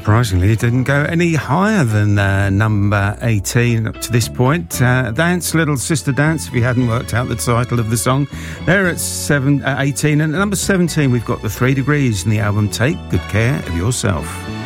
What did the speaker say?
Surprisingly, it didn't go any higher than number 18 up to this point. Dance, Little Sister Dance, if you hadn't worked out the title of the song. There at 18. And at number 17, we've got the 3 Degrees in the album Take Good Care of Yourself.